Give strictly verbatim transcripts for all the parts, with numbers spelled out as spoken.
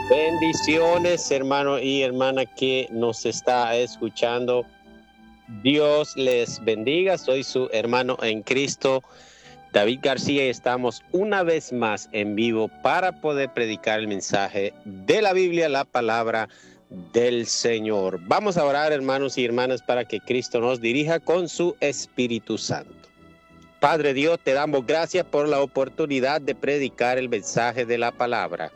Bendiciones, hermano y hermana que nos está escuchando. Dios les bendiga. Soy su hermano en Cristo, David García, y estamos una vez más en vivo para poder predicar el mensaje de la Biblia, la palabra del Señor. Vamos a orar, hermanos y hermanas, para que Cristo nos dirija con su Espíritu Santo. Padre Dios, te damos gracias por la oportunidad de predicar el mensaje de la palabra.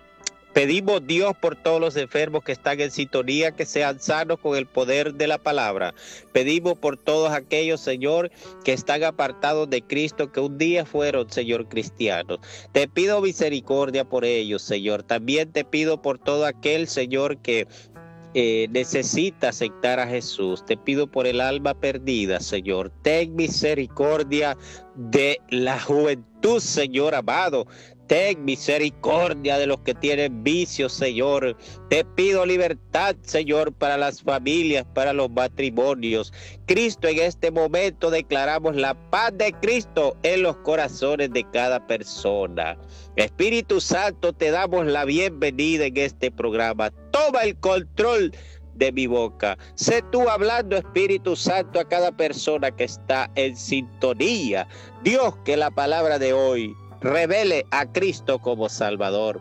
Pedimos, Dios, por todos los enfermos que están en sintonía, que sean sanos con el poder de la palabra. Pedimos por todos aquellos, Señor, que están apartados de Cristo, que un día fueron, Señor, cristianos. Te pido misericordia por ellos, Señor. También te pido por todo aquel, Señor, que eh, necesita aceptar a Jesús. Te pido por el alma perdida, Señor. Ten misericordia de la juventud, Señor amado. Ten misericordia de los que tienen vicios, Señor. Te pido libertad, Señor, para las familias, para los matrimonios. Cristo, en este momento declaramos la paz de Cristo en los corazones de cada persona. Espíritu Santo, te damos la bienvenida en este programa. Toma el control de mi boca. Sé tú hablando, Espíritu Santo, a cada persona que está en sintonía. Dios, que la palabra de hoy revele a Cristo como Salvador.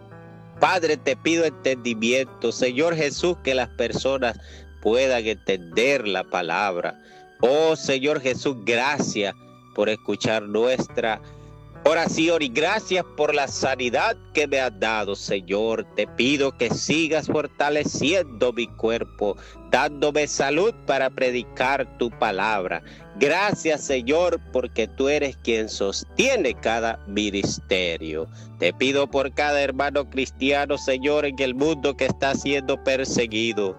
Padre, te pido entendimiento, Señor Jesús, que las personas puedan entender la palabra. Oh, Señor Jesús, gracias por escuchar nuestra oración y gracias por la sanidad que me has dado, Señor. Te pido que sigas fortaleciendo mi cuerpo, dándome salud para predicar tu palabra. Gracias, Señor, porque tú eres quien sostiene cada ministerio. Te pido por cada hermano cristiano, Señor, en el mundo que está siendo perseguido.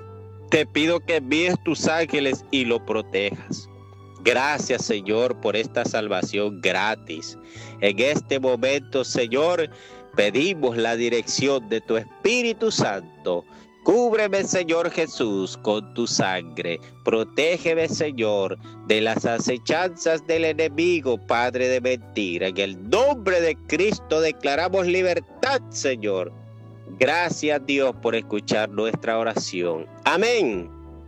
Te pido que envíes tus ángeles y lo protejas. Gracias, Señor, por esta salvación gratis. En este momento, Señor, pedimos la dirección de tu Espíritu Santo. Cúbreme, Señor Jesús, con tu sangre. Protégeme, Señor, de las acechanzas del enemigo, Padre de mentira. En el nombre de Cristo declaramos libertad, Señor. Gracias, Dios, por escuchar nuestra oración. Amén.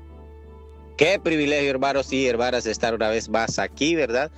Qué privilegio, hermanos y hermanas, estar una vez más aquí, ¿verdad?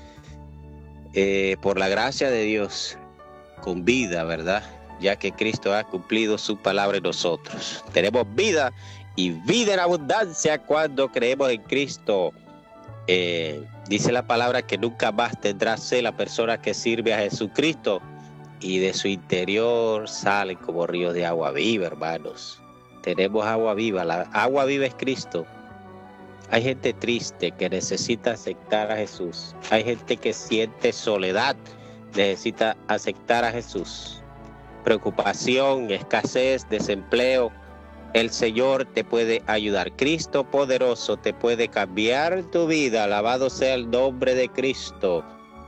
Eh, por la gracia de Dios, con vida, ¿verdad? Ya que Cristo ha cumplido su palabra en nosotros. Tenemos vida y vida en abundancia cuando creemos en Cristo. Eh, dice la palabra que nunca más tendrá sed la persona que sirve a Jesucristo, y de su interior salen como ríos de agua viva, hermanos. Tenemos agua viva, la agua viva es Cristo. Hay gente triste que necesita aceptar a Jesús. Hay gente que siente soledad, necesita aceptar a Jesús. Preocupación, escasez, desempleo, el Señor te puede ayudar. Cristo poderoso te puede cambiar tu vida. Alabado sea el nombre de Cristo.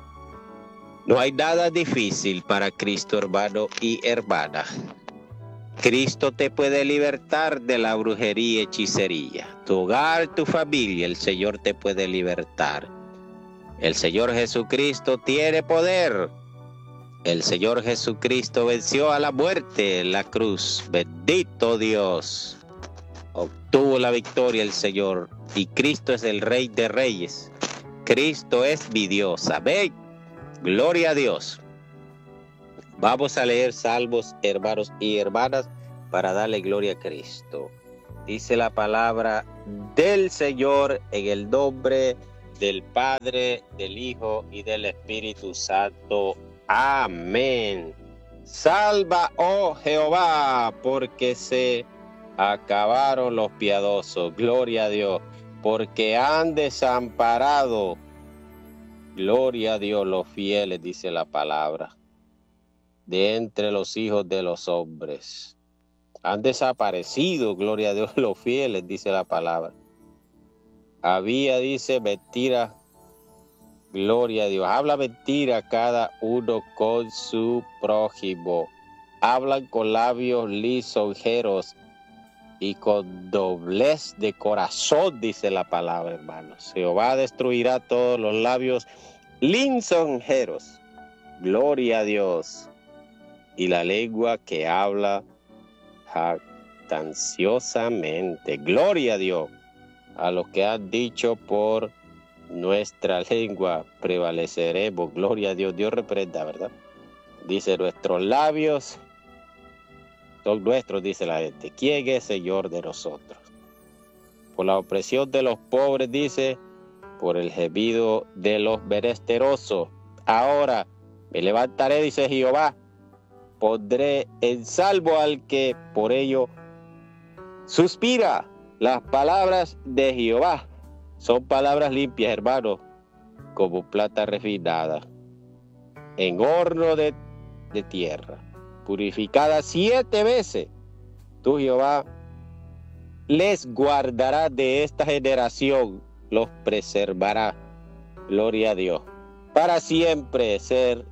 No hay nada difícil para Cristo, hermano y hermana. Cristo te puede libertar de la brujería y hechicería. Tu hogar, tu familia, el Señor te puede libertar. El Señor Jesucristo tiene poder. El Señor Jesucristo venció a la muerte en la cruz. Bendito Dios. Obtuvo la victoria el Señor. Y Cristo es el Rey de Reyes. Cristo es mi Dios. Amén. Gloria a Dios. Vamos a leer salmos, hermanos y hermanas, para darle gloria a Cristo. Dice la palabra del Señor en el nombre del Padre, del Hijo y del Espíritu Santo. Amén. Salva, oh Jehová, porque se acabaron los piadosos. Gloria a Dios, porque han desamparado. Gloria a Dios, los fieles, dice la palabra, de entre los hijos de los hombres. Han desaparecido, gloria a Dios, los fieles, dice la palabra. Había, dice, mentira. Gloria a Dios. Habla mentira cada uno con su prójimo. Hablan con labios lisonjeros y con doblez de corazón, dice la palabra, hermanos. Jehová destruirá todos los labios lisonjeros. Gloria a Dios. Y la lengua que habla jactanciosamente. Gloria a Dios. A lo que has dicho por nuestra lengua prevaleceremos. Gloria a Dios. Dios reprenda, ¿verdad? Dice, nuestros labios son nuestros, dice la gente. ¿Quién es Señor de nosotros? Por la opresión de los pobres, dice, por el gemido de los menesterosos. Ahora me levantaré, dice Jehová, pondré en salvo al que por ello suspira. Las palabras de Jehová son palabras limpias, hermano, como plata refinada, en horno de, de tierra, purificada siete veces. Tú, Jehová, les guardará de esta generación, los preservará. Gloria a Dios. Para siempre ser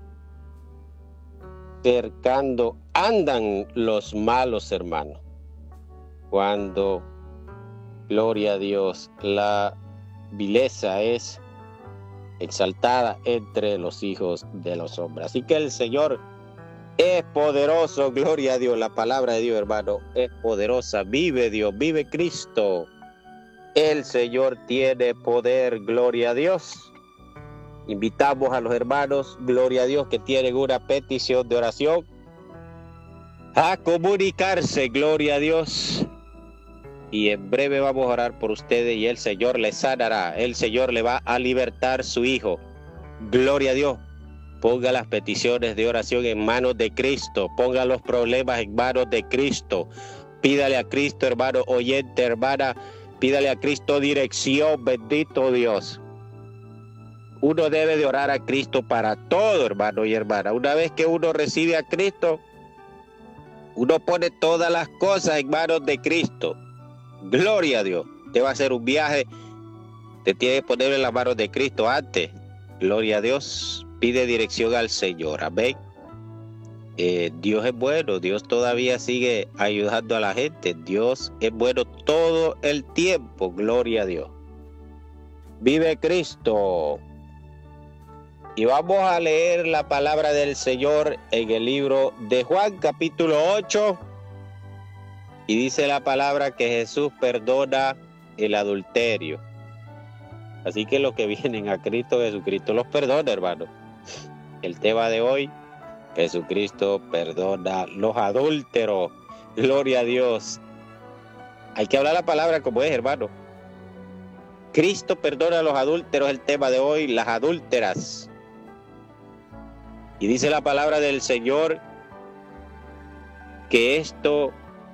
cercando andan los malos, hermanos. Cuando, gloria a Dios, la vileza es exaltada entre los hijos de los hombres. Así que el Señor es poderoso, gloria a Dios. La palabra de Dios, hermano, es poderosa. Vive Dios, vive Cristo. El Señor tiene poder, gloria a Dios. Invitamos a los hermanos, gloria a Dios, que tienen una petición de oración, a comunicarse, gloria a Dios. Y en breve vamos a orar por ustedes y el Señor les sanará. El Señor le va a libertar su hijo. Gloria a Dios. Ponga las peticiones de oración en manos de Cristo. Ponga los problemas en manos de Cristo. Pídale a Cristo, hermano oyente, hermana. Pídale a Cristo dirección, bendito Dios. Uno debe de orar a Cristo para todo, hermano y hermana. Una vez que uno recibe a Cristo, uno pone todas las cosas en manos de Cristo. Gloria a Dios. Te va a hacer un viaje, te tiene que poner en las manos de Cristo antes. Gloria a Dios. Pide dirección al Señor. Amén. Eh, Dios es bueno. Dios todavía sigue ayudando a la gente. Dios es bueno todo el tiempo. Gloria a Dios. Vive Cristo. Y vamos a leer la palabra del Señor en el libro de Juan, capítulo ocho. Y dice la palabra que Jesús perdona el adulterio. Así que los que vienen a Cristo, Jesucristo los perdona, hermano. El tema de hoy, Jesucristo perdona los adúlteros. Gloria a Dios. Hay que hablar la palabra como es, hermano. Cristo perdona a los adúlteros, el tema de hoy, las adúlteras. Y dice la palabra del Señor que esto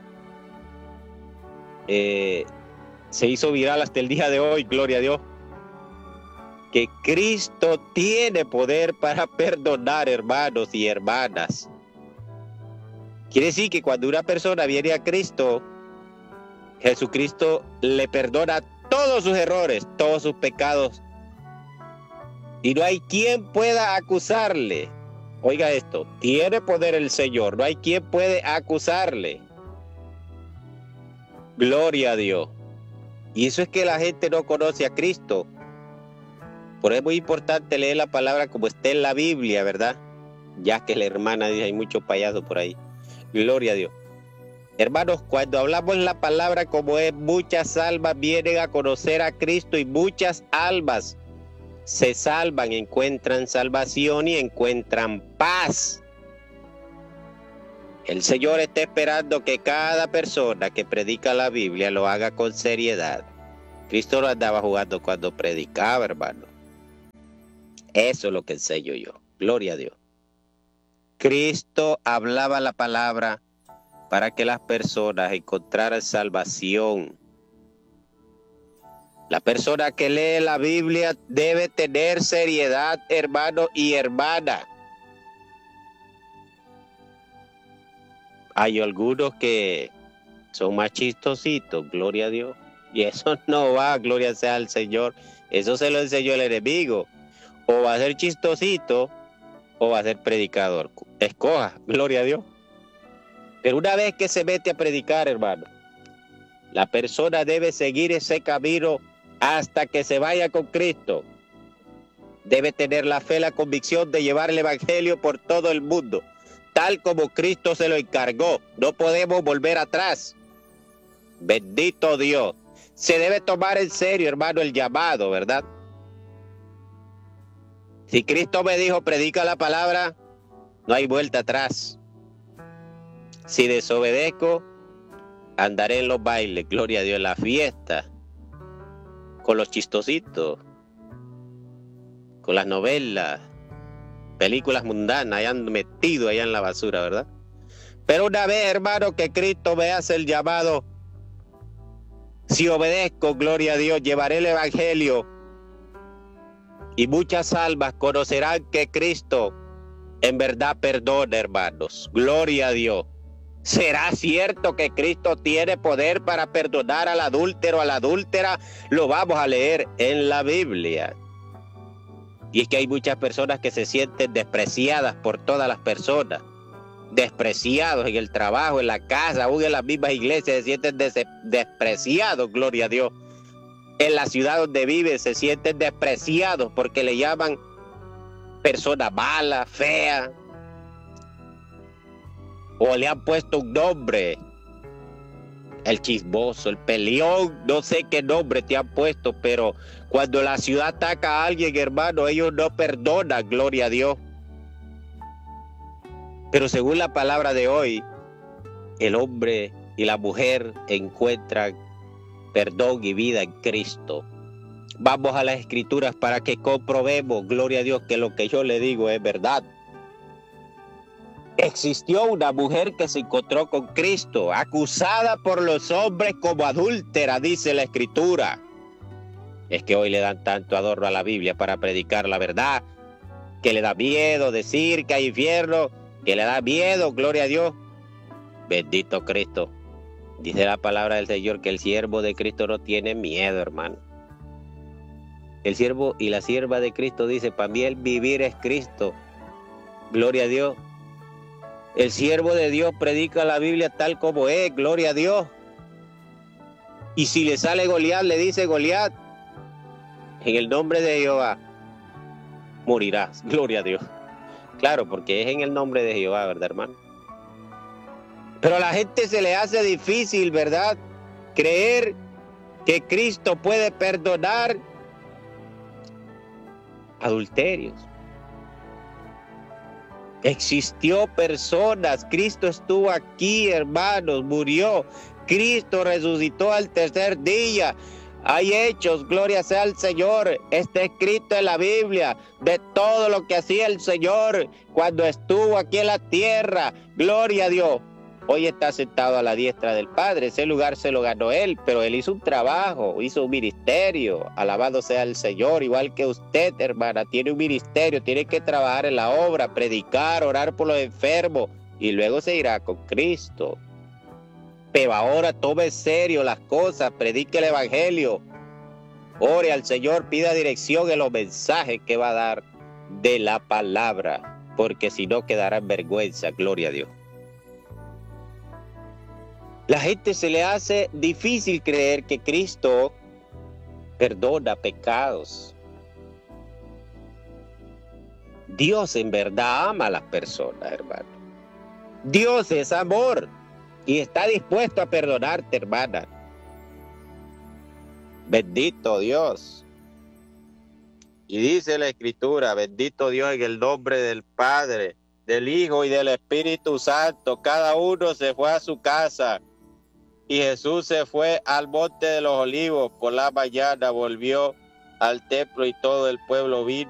eh, se hizo viral hasta el día de hoy, gloria a Dios. Que Cristo tiene poder para perdonar, hermanos y hermanas. Quiere decir que cuando una persona viene a Cristo, Jesucristo le perdona todos sus errores, todos sus pecados. Y no hay quien pueda acusarle. Oiga esto, tiene poder el Señor, no hay quien puede acusarle. Gloria a Dios. Y eso es que la gente no conoce a Cristo. Por eso es muy importante leer la palabra como está en la Biblia, ¿verdad? Ya que la hermana dice, hay muchos payasos por ahí. Gloria a Dios. Hermanos, cuando hablamos la palabra como es, muchas almas vienen a conocer a Cristo y muchas almas se salvan, encuentran salvación y encuentran paz. El Señor está esperando que cada persona que predica la Biblia lo haga con seriedad. Cristo no andaba jugando cuando predicaba, hermano. Eso es lo que enseño yo. Gloria a Dios. Cristo hablaba la palabra para que las personas encontraran salvación. La persona que lee la Biblia debe tener seriedad, hermano y hermana. Hay algunos que son más chistositos, gloria a Dios. Y eso no va, gloria sea al Señor. Eso se lo enseñó el enemigo. O va a ser chistosito o va a ser predicador. Escoja, gloria a Dios. Pero una vez que se mete a predicar, hermano, la persona debe seguir ese camino hasta que se vaya con Cristo. Debe tener la fe, la convicción de llevar el evangelio por todo el mundo. tal como Cristo se lo encargó. No podemos volver atrás. Bendito Dios. Se debe tomar en serio, hermano, el llamado, ¿verdad? Si Cristo me dijo, predica la palabra, no hay vuelta atrás. Si desobedezco, andaré en los bailes, gloria a Dios, en la fiesta, con los chistositos, con las novelas, películas mundanas, allá metido allá en la basura, ¿verdad? Pero una vez, hermano, que Cristo me hace el llamado, si obedezco, gloria a Dios, llevaré el evangelio y muchas almas conocerán que Cristo en verdad perdona, hermanos. Gloria a Dios. ¿Será cierto que Cristo tiene poder para perdonar al adúltero, a la adúltera? Lo vamos a leer en la Biblia. Y es que hay muchas personas que se sienten despreciadas por todas las personas. Despreciados en el trabajo, en la casa, aún en las mismas iglesias se sienten des despreciados, gloria a Dios. En la ciudad donde viven se sienten despreciados porque le llaman persona mala, fea, o le han puesto un nombre, el chismoso, el peleón, no sé qué nombre te han puesto, pero cuando la ciudad ataca a alguien, hermano, ellos no perdonan, gloria a Dios. Pero según la palabra de hoy, el hombre y la mujer encuentran perdón y vida en Cristo. Vamos a las Escrituras para que comprobemos, gloria a Dios, que lo que yo le digo es verdad. Existió una mujer que se encontró con Cristo, acusada por los hombres como adúltera, dice la Escritura. Es que hoy le dan tanto adorno a la Biblia para predicar la verdad, que le da miedo decir que hay infierno, que le da miedo, gloria a Dios. Bendito Cristo. Dice la palabra del Señor que el siervo de Cristo no tiene miedo, hermano. El siervo y la sierva de Cristo dice, para mí el vivir es Cristo. Gloria a Dios. El siervo de Dios predica la Biblia tal como es, gloria a Dios. Y si le sale Goliat, le dice Goliat, en el nombre de Jehová, morirás, gloria a Dios. Claro, porque es en el nombre de Jehová, ¿verdad, hermano? Pero a la gente se le hace difícil, ¿verdad?, creer que Cristo puede perdonar adulterios. Existió personas, Cristo estuvo aquí, hermanos, murió, Cristo resucitó al tercer día. Hay hechos, gloria sea al Señor, está escrito en la Biblia de todo lo que hacía el Señor cuando estuvo aquí en la tierra, gloria a Dios. Hoy está sentado a la diestra del Padre, ese lugar se lo ganó Él, pero Él hizo un trabajo, hizo un ministerio, alabado sea el Señor, igual que usted, hermana, tiene un ministerio, tiene que trabajar en la obra, predicar, orar por los enfermos, y luego se irá con Cristo. Pero ahora tome en serio las cosas, predique el evangelio, ore al Señor, pida dirección en los mensajes que va a dar de la palabra, porque si no quedará en vergüenza, gloria a Dios. La gente se le hace difícil creer que Cristo perdona pecados. Dios en verdad ama a las personas, hermano. Dios es amor y está dispuesto a perdonarte, hermana. Bendito Dios. Y dice la Escritura, bendito Dios en el nombre del Padre, del Hijo y del Espíritu Santo. Cada uno se fue a su casa. Y Jesús se fue al monte de los olivos. Por la mañana volvió al templo y todo el pueblo vino